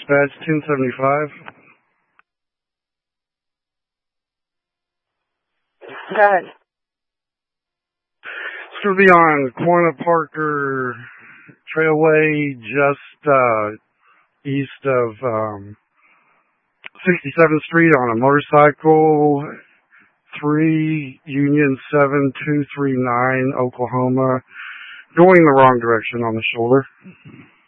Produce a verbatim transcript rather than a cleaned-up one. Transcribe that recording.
Dispatch ten seventy-five. Go ahead. It's going to be on Quanah Parker Trailway, just uh, east of um, sixty-seventh Street on a motorcycle. three Union seven two three nine, Oklahoma. Going the wrong direction on the shoulder.